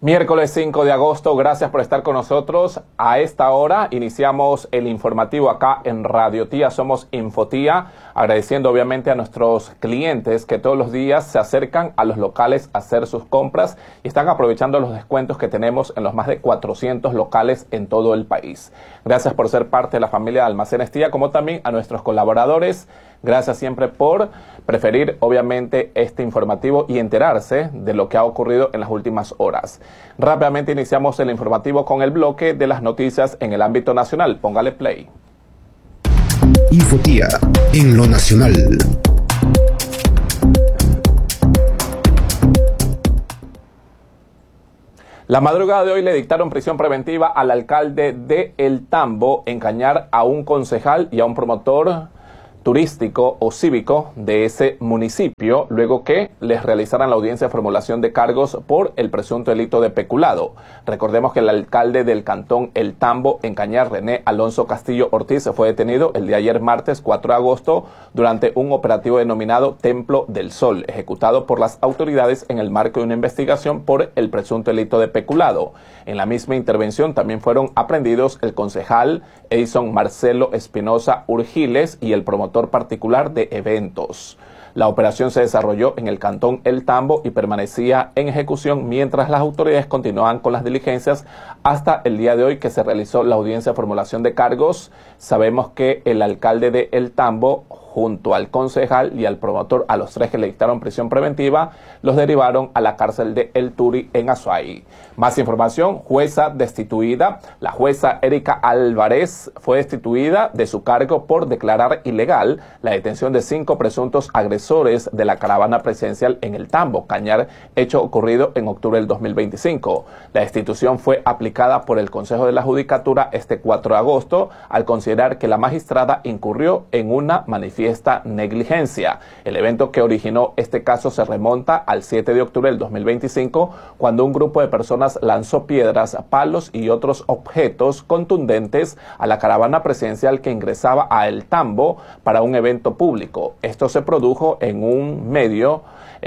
Miércoles 5 de agosto, gracias por estar con nosotros. A esta hora iniciamos el informativo acá en Radio Tía, somos Infotía, agradeciendo obviamente a nuestros clientes que todos los días se acercan a los locales a hacer sus compras y están aprovechando los descuentos que tenemos en los más de 400 locales en todo el país. Gracias por ser parte de la familia de Almacenes Tía, como también a nuestros colaboradores. Gracias siempre por preferir, obviamente, este informativo y enterarse de lo que ha ocurrido en las últimas horas. Rápidamente iniciamos el informativo con el bloque de las noticias en el ámbito nacional. Póngale play. Infotía en lo nacional. La madrugada de hoy le dictaron prisión preventiva al alcalde de El Tambo, engañar a un concejal y a un promotor turístico o cívico de ese municipio, luego que les realizaran la audiencia de formulación de cargos por el presunto delito de peculado. Recordemos que el alcalde del cantón El Tambo, en Cañar, René Alonso Castillo Ortiz, fue detenido el día ayer martes 4 de agosto durante un operativo denominado Templo del Sol, ejecutado por las autoridades en el marco de una investigación por el presunto delito de peculado. En la misma intervención también fueron aprehendidos el concejal Edison Marcelo Espinosa Urgiles y el promotor particular de eventos. La operación se desarrolló en el cantón El Tambo y permanecía en ejecución mientras las autoridades continuaban con las diligencias hasta el día de hoy que se realizó la audiencia de formulación de cargos. Sabemos que el alcalde de El Tambo, junto al concejal y al promotor, a los tres que le dictaron prisión preventiva, los derivaron a la cárcel de El Turi en Azuay. Más información, jueza destituida. La jueza Erika Álvarez fue destituida de su cargo por declarar ilegal la detención de 5 presuntos agresores de la caravana presidencial en El Tambo, Cañar, hecho ocurrido en octubre del 2025. La destitución fue aplicada por el Consejo de la Judicatura este 4 de agosto al considerar que la magistrada incurrió en una manifiesta negligencia. El evento que originó este caso se remonta al 7 de octubre del 2025, cuando un grupo de personas lanzó piedras, palos y otros objetos contundentes a la caravana presidencial que ingresaba a El Tambo para un evento público. Esto se produjo en un medio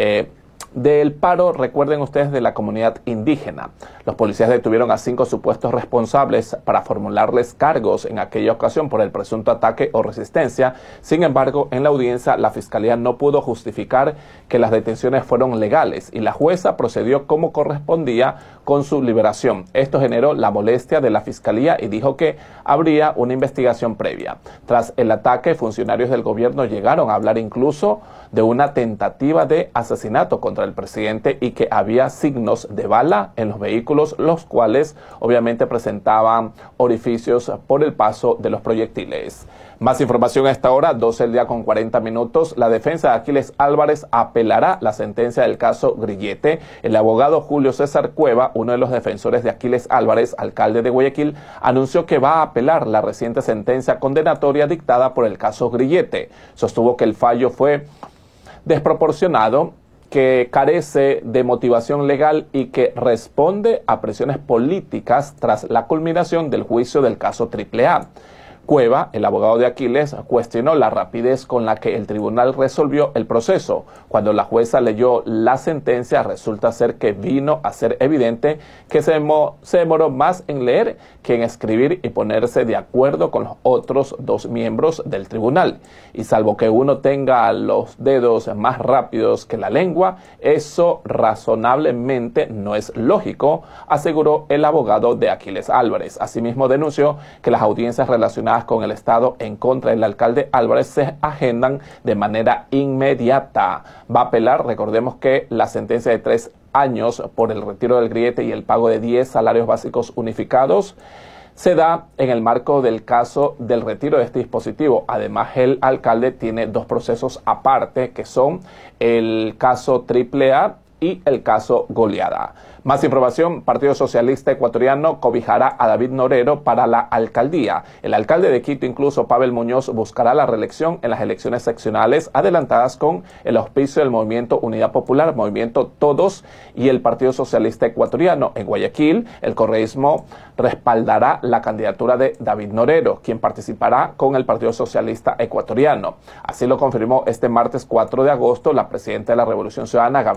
del paro, recuerden ustedes, de la comunidad indígena. Los policías detuvieron a 5 supuestos responsables para formularles cargos en aquella ocasión por el presunto ataque o resistencia. Sin embargo, en la audiencia la fiscalía no pudo justificar que las detenciones fueron legales y la jueza procedió como correspondía con su liberación. Esto generó la molestia de la fiscalía y dijo que habría una investigación previa. Tras el ataque, funcionarios del gobierno llegaron a hablar incluso de una tentativa de asesinato contra el presidente y que había signos de bala en los vehículos, los cuales obviamente presentaban orificios por el paso de los proyectiles. Más información a esta hora, 12 del día con 40 minutos. La defensa de Aquiles Álvarez apelará la sentencia del caso Grillete. El abogado Julio César Cueva, uno de los defensores de Aquiles Álvarez, alcalde de Guayaquil, anunció que va a apelar la reciente sentencia condenatoria dictada por el caso Grillete. Sostuvo que el fallo fue desproporcionado, que carece de motivación legal y que responde a presiones políticas tras la culminación del juicio del caso AAA. Cueva, el abogado de Aquiles, cuestionó la rapidez con la que el tribunal resolvió el proceso. Cuando la jueza leyó la sentencia, resulta ser que vino a ser evidente que se demoró más en leer que en escribir y ponerse de acuerdo con los otros 2 miembros del tribunal. Y salvo que uno tenga los dedos más rápidos que la lengua, eso razonablemente no es lógico, aseguró el abogado de Aquiles Álvarez. Asimismo, denunció que las audiencias relacionadas con el Estado en contra del alcalde Álvarez se agendan de manera inmediata. Va a apelar, recordemos que la sentencia de 3 años por el retiro del grillete y el pago de 10 salarios básicos unificados se da en el marco del caso del retiro de este dispositivo. Además, el alcalde tiene 2 procesos aparte, que son el caso AAA y el caso Goleada. Más información, Partido Socialista Ecuatoriano cobijará a David Norero para la alcaldía. El alcalde de Quito, incluso Pavel Muñoz, buscará la reelección en las elecciones seccionales adelantadas con el auspicio del Movimiento Unidad Popular, Movimiento Todos y el Partido Socialista Ecuatoriano. En Guayaquil, el correísmo respaldará la candidatura de David Norero, quien participará con el Partido Socialista Ecuatoriano. Así lo confirmó este martes 4 de agosto la presidenta de la Revolución Ciudadana, Gabriela Rivadeneira,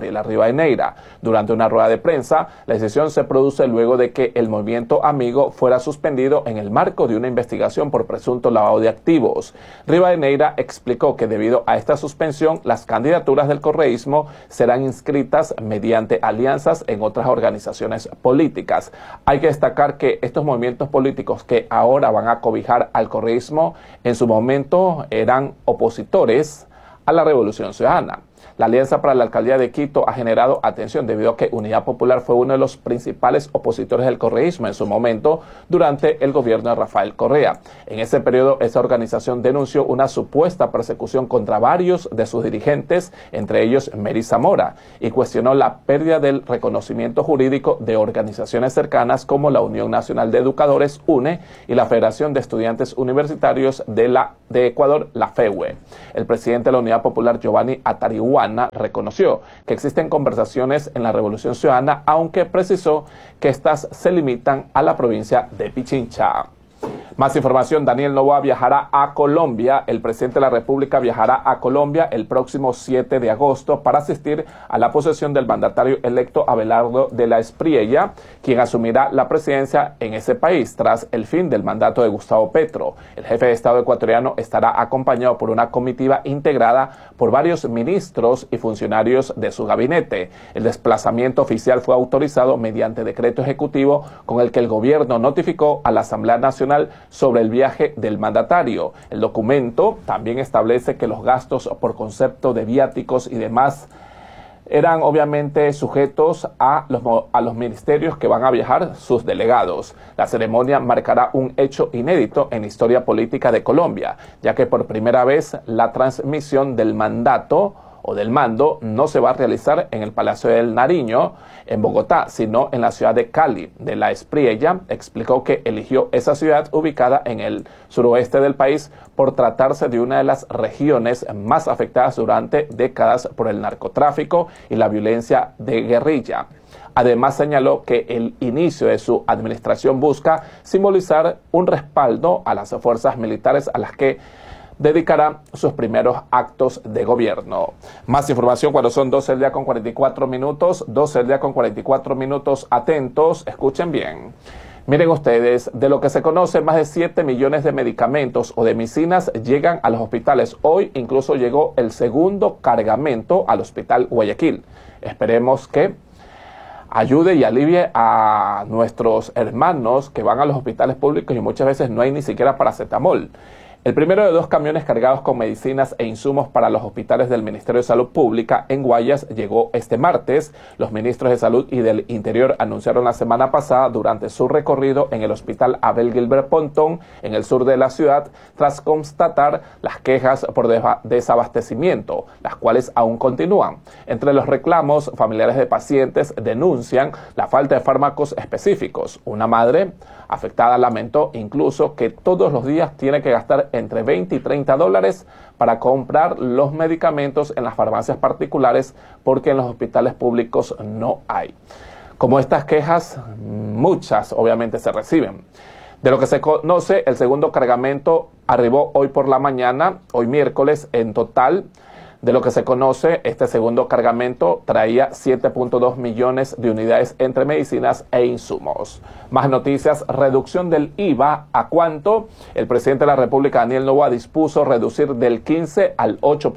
Rivadeneira. Durante una rueda de prensa, la decisión se produce luego de que el movimiento Amigo fuera suspendido en el marco de una investigación por presunto lavado de activos. Rivadeneira explicó que debido a esta suspensión, las candidaturas del correísmo serán inscritas mediante alianzas en otras organizaciones políticas. Hay que destacar que estos movimientos políticos que ahora van a cobijar al correísmo, en su momento eran opositores a la Revolución Ciudadana. La alianza para la alcaldía de Quito ha generado atención debido a que Unidad Popular fue uno de los principales opositores del correísmo en su momento durante el gobierno de Rafael Correa. En ese periodo, esa organización denunció una supuesta persecución contra varios de sus dirigentes, entre ellos Mary Zamora, y cuestionó la pérdida del reconocimiento jurídico de organizaciones cercanas como la Unión Nacional de Educadores, UNE, y la Federación de Estudiantes Universitarios de Ecuador, la FEUE. El presidente de la Unidad Popular, Giovanni Atarihuana, reconoció que existen conversaciones en la Revolución Ciudadana, aunque precisó que estas se limitan a la provincia de Pichincha. Más información: Daniel Noboa viajará a Colombia. El presidente de la República viajará a Colombia el próximo 7 de agosto para asistir a la posesión del mandatario electo Abelardo de la Espriella, quien asumirá la presidencia en ese país tras el fin del mandato de Gustavo Petro. El jefe de Estado ecuatoriano estará acompañado por una comitiva integrada por varios ministros y funcionarios de su gabinete. El desplazamiento oficial fue autorizado mediante decreto ejecutivo con el que el gobierno notificó a la Asamblea Nacional sobre el viaje del mandatario. El documento también establece que los gastos por concepto de viáticos y demás eran obviamente sujetos a los ministerios que van a viajar sus delegados. La ceremonia marcará un hecho inédito en la historia política de Colombia, ya que por primera vez la transmisión del mandato o del mando no se va a realizar en el Palacio del Nariño, en Bogotá, sino en la ciudad de Cali. De la Espriella explicó que eligió esa ciudad ubicada en el suroeste del país por tratarse de una de las regiones más afectadas durante décadas por el narcotráfico y la violencia de guerrilla. Además, señaló que el inicio de su administración busca simbolizar un respaldo a las fuerzas militares a las que dedicará sus primeros actos de gobierno. Más información cuando son 12 del día con 44 minutos, 12 del día con 44 minutos, atentos, escuchen bien. Miren ustedes, de lo que se conoce, más de 7 millones de medicamentos o de medicinas llegan a los hospitales. Hoy incluso llegó el segundo cargamento al Hospital Guayaquil. Esperemos que ayude y alivie a nuestros hermanos que van a los hospitales públicos y muchas veces no hay ni siquiera paracetamol. El primero de 2 camiones cargados con medicinas e insumos para los hospitales del Ministerio de Salud Pública en Guayas llegó este martes. Los ministros de Salud y del Interior anunciaron la semana pasada durante su recorrido en el Hospital Abel Gilbert Pontón, en el sur de la ciudad, tras constatar las quejas por desabastecimiento, las cuales aún continúan. Entre los reclamos, familiares de pacientes denuncian la falta de fármacos específicos. Una madre afectada lamentó incluso que todos los días tiene que gastar entre 20 y 30 dólares para comprar los medicamentos en las farmacias particulares porque en los hospitales públicos no hay. Como estas quejas, muchas obviamente se reciben. De lo que se conoce, el segundo cargamento arribó hoy por la mañana, hoy miércoles. En total, de lo que se conoce, este segundo cargamento traía 7.2 millones de unidades entre medicinas e insumos. Más noticias: reducción del IVA. ¿A cuánto? El presidente de la República, Daniel Noboa, dispuso reducir del 15 al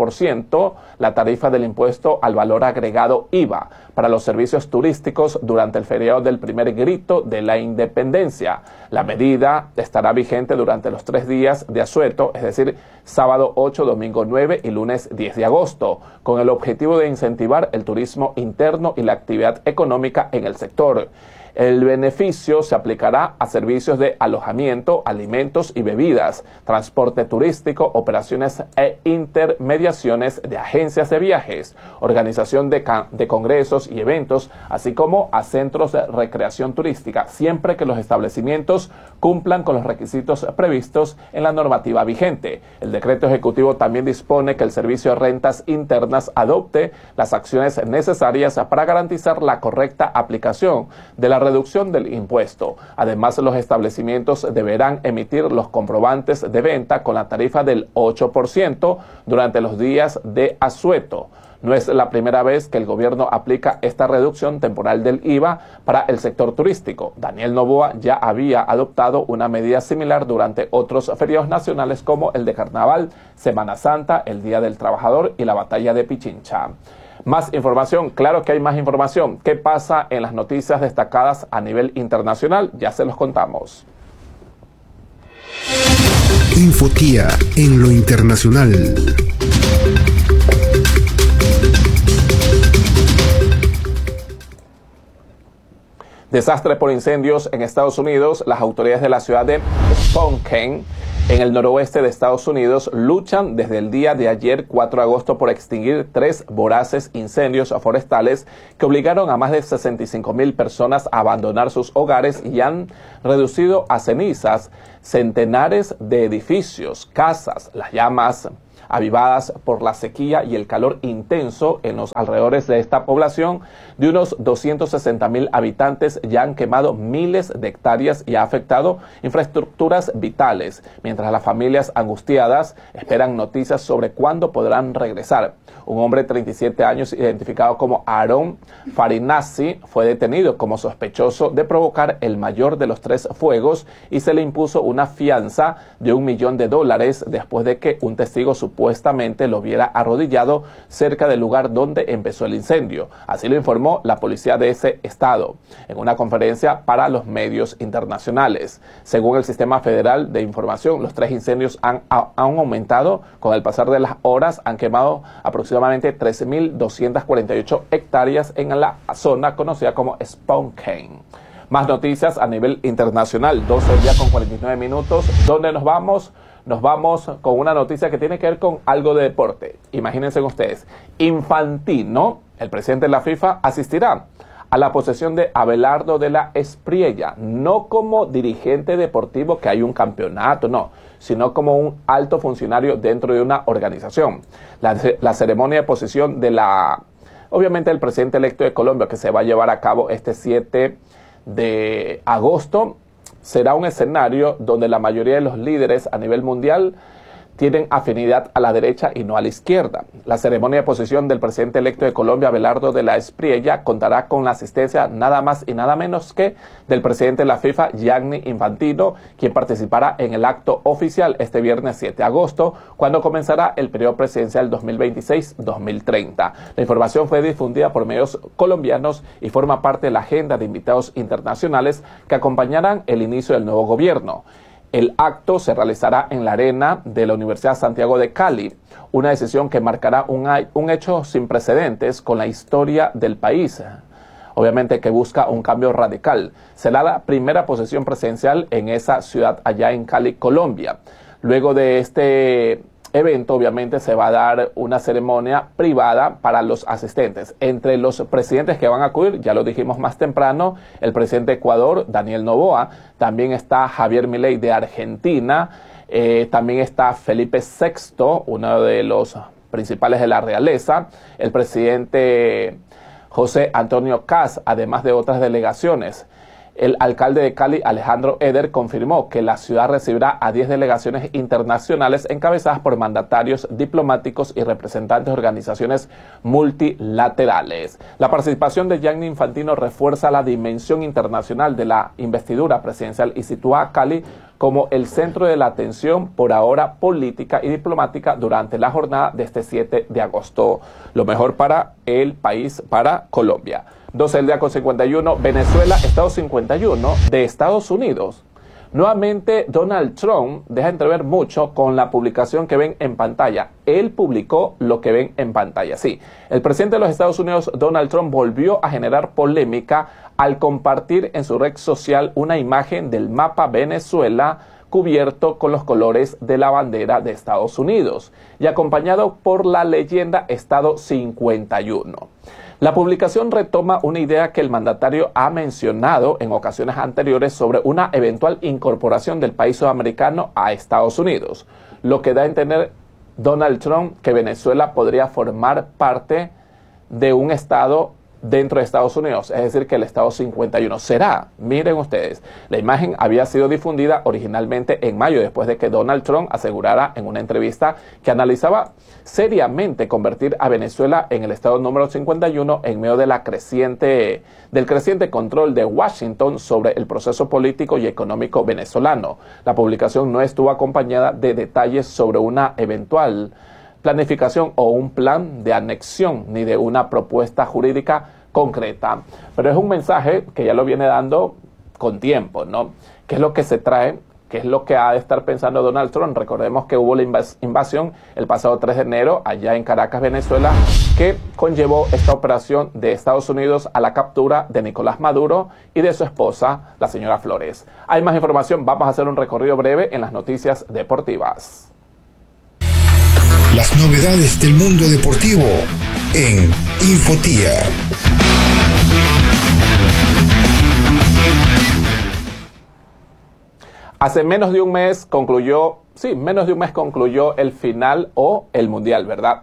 8% la tarifa del impuesto al valor agregado IVA para los servicios turísticos durante el feriado del primer grito de la independencia. La medida estará vigente durante los 3 días de asueto, es decir, sábado 8, domingo 9 y lunes 10 de agosto, con el objetivo de incentivar el turismo interno y la actividad económica en el sector. El beneficio se aplicará a servicios de alojamiento, alimentos y bebidas, transporte turístico, operaciones e intermediaciones de agencias de viajes, organización de congresos y eventos, así como a centros de recreación turística, siempre que los establecimientos cumplan con los requisitos previstos en la normativa vigente. El decreto ejecutivo también dispone que el Servicio de Rentas Internas adopte las acciones necesarias para garantizar la correcta aplicación de la reducción del impuesto. Además, los establecimientos deberán emitir los comprobantes de venta con la tarifa del 8% durante los días de asueto. No es la primera vez que el gobierno aplica esta reducción temporal del IVA para el sector turístico. Daniel Noboa ya había adoptado una medida similar durante otros feriados nacionales como el de Carnaval, Semana Santa, el Día del Trabajador y la Batalla de Pichincha. Más información, claro que hay más información. ¿Qué pasa en las noticias destacadas a nivel internacional? Ya se los contamos. Infotía en lo internacional. Desastre por incendios en Estados Unidos. Las autoridades de la ciudad de Spokane, en el noroeste de Estados Unidos, luchan desde el día de ayer, 4 de agosto, por extinguir 3 voraces incendios forestales que obligaron a más de 65,000 personas a abandonar sus hogares y han reducido a cenizas centenares de edificios, casas. Las llamas, avivadas por la sequía y el calor intenso en los alrededores de esta población de unos 260,000 habitantes, ya han quemado miles de hectáreas y ha afectado infraestructuras vitales, mientras las familias angustiadas esperan noticias sobre cuándo podrán regresar. Un hombre de 37 años, identificado como Aaron Farinasi, fue detenido como sospechoso de provocar el mayor de los 3 fuegos y se le impuso una fianza de $1 millón después de que un testigo supuestamente lo viera arrodillado cerca del lugar donde empezó el incendio. Así lo informó la policía de ese estado en una conferencia para los medios internacionales. Según el Sistema Federal de Información, los 3 incendios han aumentado con el pasar de las horas. Han quemado aproximadamente 13,248 hectáreas en la zona conocida como Spokane. Más noticias a nivel internacional, 12 del día con 49 minutos. ¿Dónde nos vamos? Nos vamos con una noticia que tiene que ver con algo de deporte. Imagínense ustedes, Infantino, el presidente de la FIFA, asistirá a la posesión de Abelardo de la Espriella, no como dirigente deportivo, que hay un campeonato, no, sino como un alto funcionario dentro de una organización. La ceremonia de posesión obviamente, el presidente electo de Colombia, que se va a llevar a cabo este 7 de agosto, será un escenario donde la mayoría de los líderes a nivel mundial tienen afinidad a la derecha y no a la izquierda. La ceremonia de posesión del presidente electo de Colombia, Abelardo de la Espriella, contará con la asistencia nada más y nada menos que del presidente de la FIFA, Gianni Infantino, quien participará en el acto oficial este viernes 7 de agosto, cuando comenzará el periodo presidencial 2026-2030. La información fue difundida por medios colombianos y forma parte de la agenda de invitados internacionales que acompañarán el inicio del nuevo gobierno. El acto se realizará en la arena de la Universidad Santiago de Cali, una decisión que marcará un hecho sin precedentes con la historia del país, obviamente que busca un cambio radical. Será la primera posesión presidencial en esa ciudad allá en Cali, Colombia. Luego de este evento, obviamente, se va a dar una ceremonia privada para los asistentes. Entre los presidentes que van a acudir, ya lo dijimos más temprano, el presidente de Ecuador, Daniel Noboa, también está Javier Milei de Argentina, también está Felipe VI, uno de los principales de la realeza, el presidente José Antonio Kast, además de otras delegaciones. El alcalde de Cali, Alejandro Eder, confirmó que la ciudad recibirá a 10 delegaciones internacionales encabezadas por mandatarios diplomáticos y representantes de organizaciones multilaterales. La participación de Gianni Infantino refuerza la dimensión internacional de la investidura presidencial y sitúa a Cali como el centro de la atención por ahora política y diplomática durante la jornada de este 7 de agosto. Lo mejor para el país, para Colombia. 12 del día con 51, Venezuela, estado 51 de Estados Unidos. Nuevamente, Donald Trump deja entrever mucho con la publicación que ven en pantalla. Él publicó lo que ven en pantalla. Sí, el presidente de los Estados Unidos, Donald Trump, volvió a generar polémica al compartir en su red social una imagen del mapa Venezuela cubierto con los colores de la bandera de Estados Unidos y acompañado por la leyenda Estado 51. La publicación retoma una idea que el mandatario ha mencionado en ocasiones anteriores sobre una eventual incorporación del país sudamericano a Estados Unidos, lo que da a entender Donald Trump que Venezuela podría formar parte de un estado dentro de Estados Unidos, es decir, que el estado 51 será, miren ustedes, la imagen había sido difundida originalmente en mayo, después de que Donald Trump asegurara en una entrevista que analizaba seriamente convertir a Venezuela en el estado número 51 en medio de del creciente control de Washington sobre el proceso político y económico venezolano. La publicación no estuvo acompañada de detalles sobre una eventual planificación o un plan de anexión, ni de una propuesta jurídica concreta. Pero es un mensaje que ya lo viene dando con tiempo, ¿no? ¿Qué es lo que se trae? ¿Qué es lo que ha de estar pensando Donald Trump? Recordemos que hubo la invasión el pasado 3 de enero allá en Caracas, Venezuela, que conllevó esta operación de Estados Unidos a la captura de Nicolás Maduro y de su esposa, la señora Flores. Hay más información, vamos a hacer un recorrido breve en las noticias deportivas. Las novedades del mundo deportivo en Infotía. Hace menos de un mes concluyó el final o el Mundial, ¿verdad?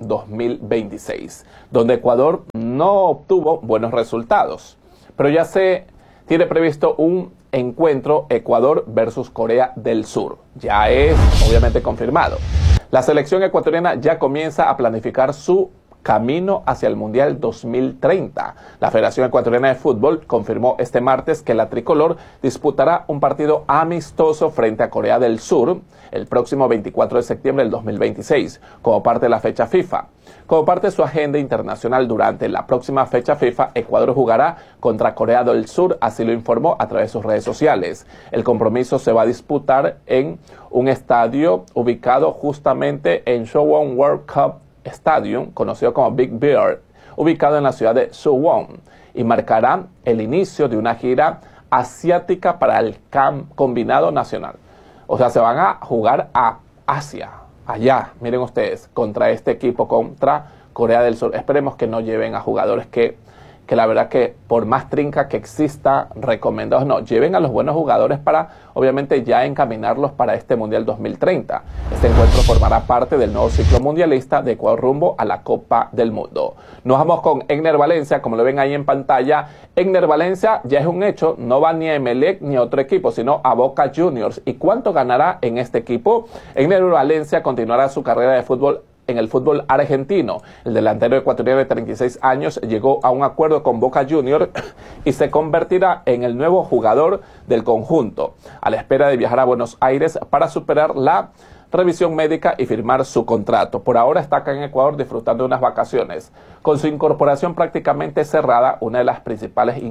2026, donde Ecuador no obtuvo buenos resultados. Pero ya se tiene previsto un encuentro Ecuador versus Corea del Sur. Ya es obviamente confirmado. La selección ecuatoriana ya comienza a planificar su camino hacia el Mundial 2030. La Federación Ecuatoriana de Fútbol confirmó este martes que la tricolor disputará un partido amistoso frente a Corea del Sur el próximo 24 de septiembre del 2026, como parte de la fecha FIFA. Como parte de su agenda internacional durante la próxima fecha FIFA, Ecuador jugará contra Corea del Sur, así lo informó a través de sus redes sociales. El compromiso se va a disputar en un estadio ubicado justamente en Suwon World Cup Stadium, conocido como Big Bear, ubicado en la ciudad de Suwon, y marcará el inicio de una gira asiática para el combinado nacional. O sea, se van a jugar a Asia, allá, miren ustedes, contra este equipo, contra Corea del Sur. Esperemos que no lleven a jugadores que la verdad que por más trinca que exista, recomendados no, lleven a los buenos jugadores para obviamente ya encaminarlos para este Mundial 2030. Este encuentro formará parte del nuevo ciclo mundialista de Ecuador rumbo a la Copa del Mundo. Nos vamos con Egner Valencia, como lo ven ahí en pantalla. Egner Valencia ya es un hecho, no va ni a Emelec ni a otro equipo, sino a Boca Juniors. ¿Y cuánto ganará en este equipo? Egner Valencia continuará su carrera de fútbol en el fútbol argentino. El delantero ecuatoriano de 36 años llegó a un acuerdo con Boca Juniors y se convertirá en el nuevo jugador del conjunto, a la espera de viajar a Buenos Aires para superar la revisión médica y firmar su contrato. Por ahora está acá en Ecuador disfrutando de unas vacaciones. Con su incorporación prácticamente cerrada, una de las principales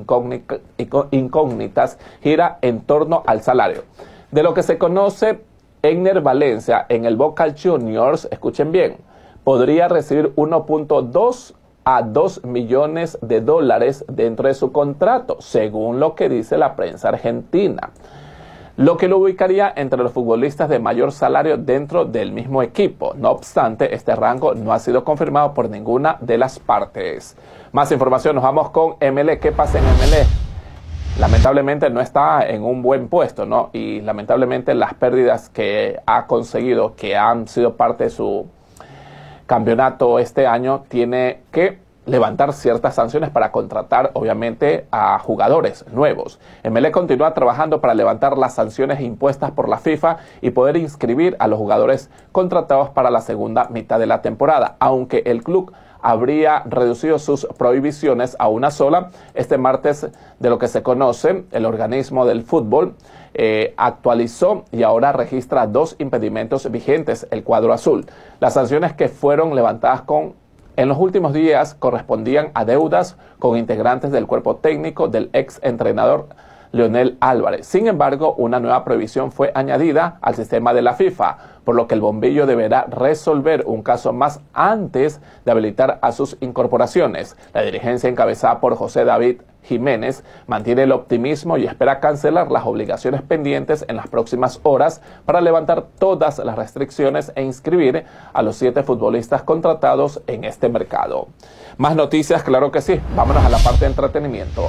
incógnitas gira en torno al salario. De lo que se conoce, Egner Valencia en el Boca Juniors, escuchen bien, podría recibir 1.2 a 2 millones de dólares dentro de su contrato, según lo que dice la prensa argentina, lo que lo ubicaría entre los futbolistas de mayor salario dentro del mismo equipo. No obstante, este rango no ha sido confirmado por ninguna de las partes. Más información, nos vamos con Emelec. ¿Qué pasa en Emelec? Lamentablemente no está en un buen puesto, ¿no? Y lamentablemente las pérdidas que ha conseguido, que han sido parte de su campeonato este año, tiene que levantar ciertas sanciones para contratar, obviamente, a jugadores nuevos. Emelec continúa trabajando para levantar las sanciones impuestas por la FIFA y poder inscribir a los jugadores contratados para la segunda mitad de la temporada, aunque el club habría reducido sus prohibiciones a una sola. Este martes, de lo que se conoce, el organismo del fútbol actualizó y ahora registra 2 impedimentos vigentes, el cuadro azul. Las sanciones que fueron levantadas en los últimos días correspondían a deudas con integrantes del cuerpo técnico del ex entrenador Leonel Álvarez. Sin embargo, una nueva prohibición fue añadida al sistema de la FIFA, por lo que el bombillo deberá resolver un caso más antes de habilitar a sus incorporaciones. La dirigencia encabezada por José David Jiménez mantiene el optimismo y espera cancelar las obligaciones pendientes en las próximas horas para levantar todas las restricciones e inscribir a los 7 futbolistas contratados en este mercado. Más noticias, claro que sí. Vámonos a la parte de entretenimiento.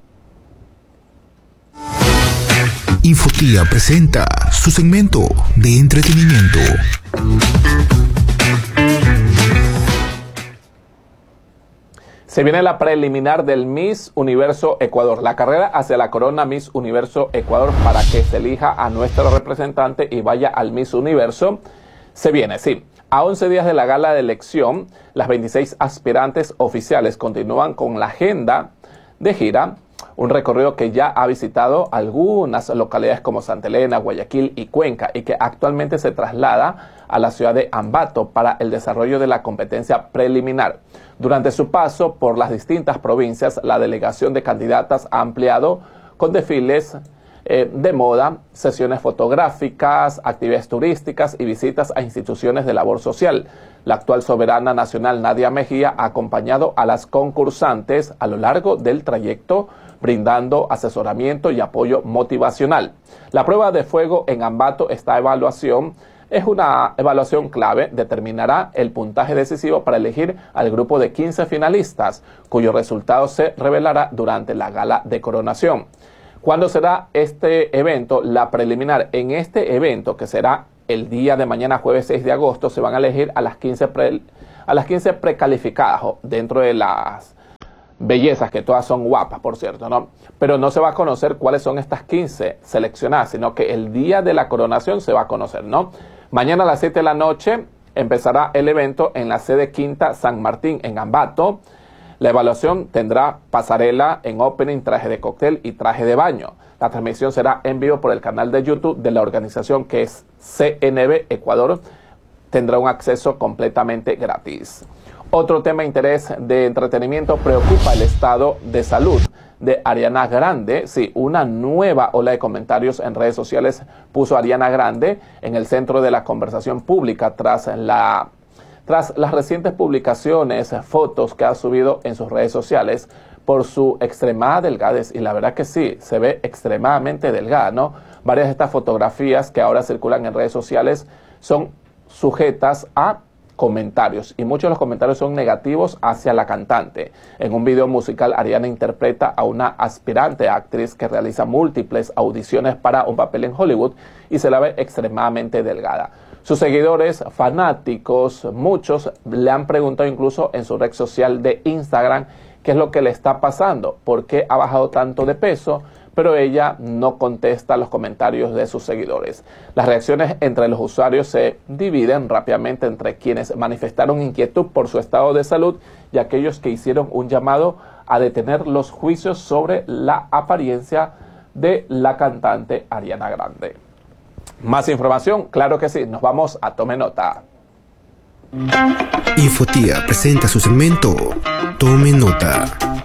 Infotía presenta su segmento de entretenimiento. Se viene la preliminar del Miss Universo Ecuador, la carrera hacia la corona Miss Universo Ecuador para que se elija a nuestro representante y vaya al Miss Universo. Se viene, sí. A 11 días de la gala de elección, las 26 aspirantes oficiales continúan con la agenda de gira, un recorrido que ya ha visitado algunas localidades como Santa Elena, Guayaquil y Cuenca y que actualmente se traslada a la ciudad de Ambato para el desarrollo de la competencia preliminar. Durante su paso por las distintas provincias, la delegación de candidatas ha ampliado con desfiles de moda, sesiones fotográficas, actividades turísticas y visitas a instituciones de labor social. La actual soberana nacional Nadia Mejía ha acompañado a las concursantes a lo largo del trayecto, brindando asesoramiento y apoyo motivacional. La prueba de fuego en Ambato, esta evaluación es una evaluación clave, determinará el puntaje decisivo para elegir al grupo de 15 finalistas, cuyo resultado se revelará durante la gala de coronación. ¿Cuándo será este evento? La preliminar. En este evento, que será el día de mañana, jueves 6 de agosto, se van a elegir a las 15 precalificadas, dentro de las bellezas, que todas son guapas, por cierto, ¿no? Pero no se va a conocer cuáles son estas 15 seleccionadas, sino que el día de la coronación se va a conocer, ¿no? Mañana a las 7 de la noche empezará el evento en la sede Quinta San Martín, en Ambato. La evaluación tendrá pasarela en opening, traje de cóctel y traje de baño. La transmisión será en vivo por el canal de YouTube de la organización, que es CNB Ecuador. Tendrá un acceso completamente gratis. Otro tema de interés de entretenimiento: preocupa el estado de salud de Ariana Grande. Sí, una nueva ola de comentarios en redes sociales puso a Ariana Grande en el centro de la conversación pública tras las recientes publicaciones, fotos que ha subido en sus redes sociales por su extremada delgadez. Y la verdad que sí, se ve extremadamente delgada, ¿no? Varias de estas fotografías que ahora circulan en redes sociales son sujetas a comentarios, y muchos de los comentarios son negativos hacia la cantante. En un video musical, Ariana interpreta a una aspirante actriz que realiza múltiples audiciones para un papel en Hollywood y se la ve extremadamente delgada. Sus seguidores, fanáticos, muchos le han preguntado incluso en su red social de Instagram qué es lo que le está pasando, por qué ha bajado tanto de peso, pero ella no contesta los comentarios de sus seguidores. Las reacciones entre los usuarios se dividen rápidamente entre quienes manifestaron inquietud por su estado de salud y aquellos que hicieron un llamado a detener los juicios sobre la apariencia de la cantante Ariana Grande. ¿Más información? Claro que sí, nos vamos a Tome Nota. Infotía presenta su segmento Tome Nota.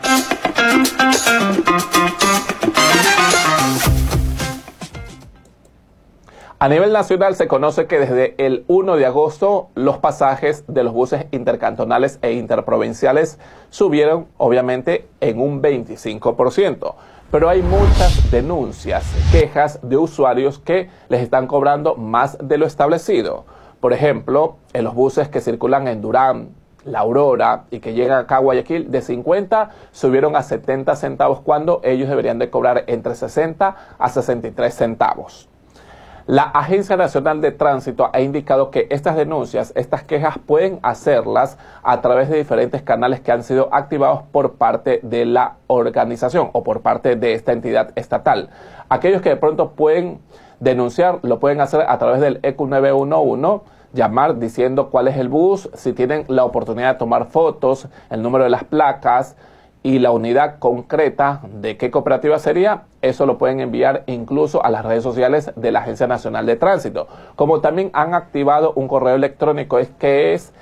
A nivel nacional se conoce que desde el 1 de agosto los pasajes de los buses intercantonales e interprovinciales subieron, obviamente, en un 25%. Pero hay muchas denuncias, quejas de usuarios que les están cobrando más de lo establecido. Por ejemplo, en los buses que circulan en Durán, La Aurora y que llegan acá a Guayaquil, de 50 subieron a 70 centavos cuando ellos deberían de cobrar entre 60 a 63 centavos. La Agencia Nacional de Tránsito ha indicado que estas denuncias, estas quejas, pueden hacerlas a través de diferentes canales que han sido activados por parte de la organización o por parte de esta entidad estatal. Aquellos que de pronto pueden denunciar, lo pueden hacer a través del EQ 911, llamar diciendo cuál es el bus, si tienen la oportunidad de tomar fotos, el número de las placas y la unidad concreta de qué cooperativa sería. Eso lo pueden enviar incluso a las redes sociales de la Agencia Nacional de Tránsito. Como también han activado un correo electrónico que es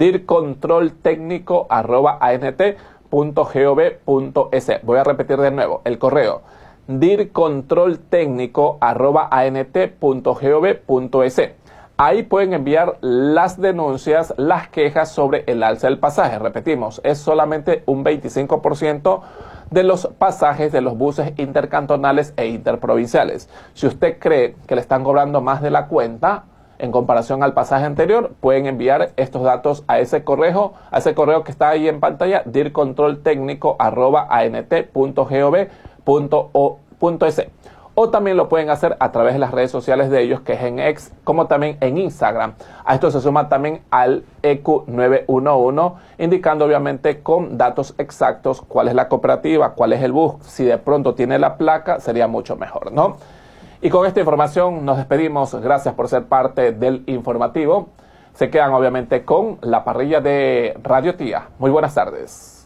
dircontroltecnico@ant.gov.es. Voy a repetir de nuevo el correo: dircontroltecnico@ant.gov.es. Ahí pueden enviar las denuncias, las quejas sobre el alza del pasaje. Repetimos, es solamente un 25% de los pasajes de los buses intercantonales e interprovinciales. Si usted cree que le están cobrando más de la cuenta en comparación al pasaje anterior, pueden enviar estos datos a ese correo que está ahí en pantalla, dircontroltecnico@ant.gov.es. o también lo pueden hacer a través de las redes sociales de ellos, que es en X, como también en Instagram. A esto se suma también al EQ911, indicando obviamente con datos exactos cuál es la cooperativa, cuál es el bus. Si de pronto tiene la placa, sería mucho mejor, ¿no? Y con esta información nos despedimos. Gracias por ser parte del informativo. Se quedan obviamente con la parrilla de Radio Tía. Muy buenas tardes.